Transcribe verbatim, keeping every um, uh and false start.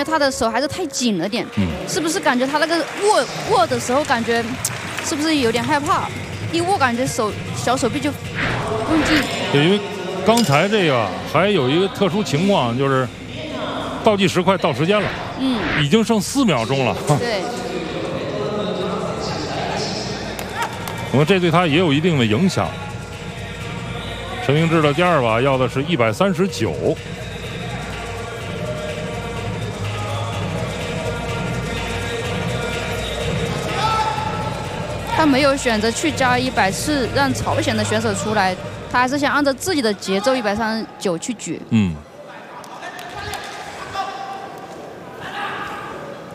觉他的手还是太紧了点， 嗯， 是不是感觉他那个握握的时候感觉是不是有点害怕？一握感觉手小手臂就用劲。 对，因为刚才这个还有一个特殊情况，就是倒计时快到时间了， 嗯， 已经剩四秒钟了。 对。 那么这对他也有一定的影响。陈明志的第二把要的是一百三十九。 他没有选择去加一百四，让朝鲜的选手出来，他还是想按照自己的节奏一百三十九去举。 嗯。